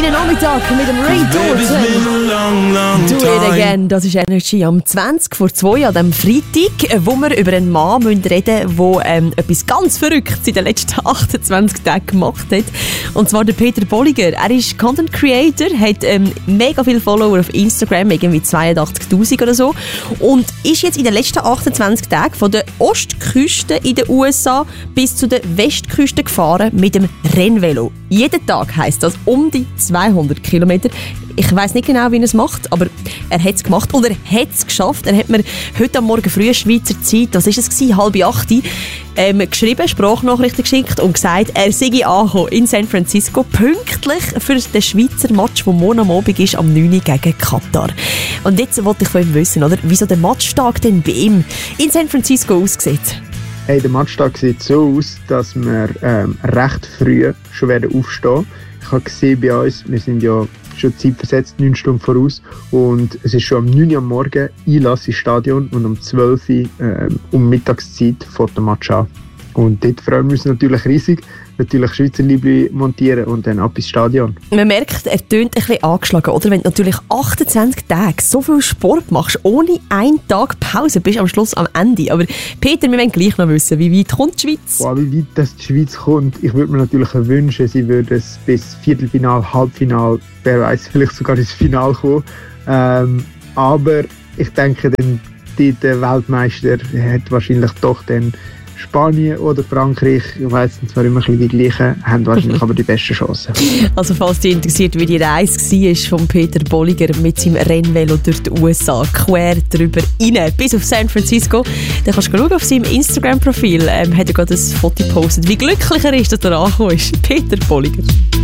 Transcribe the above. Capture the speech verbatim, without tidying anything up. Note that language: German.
feinen Nachmittag mit dem Ray Dalton. Do it again, das ist Energy am zwanzig vor zwei an diesem Freitag, wo wir über einen Mann reden müssen, der ähm, etwas ganz Verrücktes in den letzten achtundzwanzig Tagen gemacht hat. Und zwar der Peter Bolliger. Er ist Content Creator, hat ähm, mega viele Follower auf Instagram, irgendwie zweiundachtzigtausend oder so. Und ist jetzt in den letzten achtundzwanzig Tagen von der Ostküste in den U S A bis zu der Westküste gefahren mit dem Rennvelo. Jeden Tag heisst das um die zweihundert Kilometer. Ich weiss nicht genau, wie er es macht, aber er hat es gemacht und er hat es geschafft. Er hat mir heute am Morgen früh Schweizer Zeit, das war es, halb acht, ähm, geschrieben, Sprachnachrichten geschickt und gesagt, er sei angekommen in San Francisco, pünktlich für den Schweizer Match, der morgen am Abend ist, am neun gegen Katar. Und jetzt wollte ich von ihm wissen, oder, wieso der Matchtag denn bei ihm in San Francisco aussieht. Hey, der Matchtag sieht so aus, dass wir ähm, recht früh schon werden aufstehen. Ich habe gesehen bei uns, wir sind ja schon zeitversetzt, neun Stunden voraus, und es ist schon um neun Uhr am Morgen Einlass ins Stadion und um zwölf Uhr ähm, um Mittagszeit fährt der Match an. Und dort freuen wir uns natürlich riesig, natürlich Schweizer Liebli montieren und dann ab ins Stadion. Man merkt, er tönt ein bisschen angeschlagen, oder? Wenn du natürlich achtundzwanzig Tage so viel Sport machst, ohne einen Tag Pause, bist du am Schluss am Ende. Aber Peter, wir wollen gleich noch wissen, wie weit kommt die Schweiz? Wow, wie weit das die Schweiz kommt, ich würde mir natürlich wünschen, sie würde es bis Viertelfinal, Halbfinal, wer weiß, vielleicht sogar ins Finale kommen. Ähm, aber ich denke, dann der Weltmeister hat wahrscheinlich doch dann Spanien oder Frankreich, ich weiss zwar immer ein bisschen die gleichen, haben wahrscheinlich aber die besten Chancen. Also falls dich interessiert, wie die Reise war von Peter Bolliger mit seinem Rennvelo durch die U S A, quer drüber rein, bis auf San Francisco, dann kannst du schauen, auf seinem Instagram-Profil ähm, hat er gerade ein Foto gepostet, wie glücklich er ist, dass er angekommen ist. Peter Bolliger.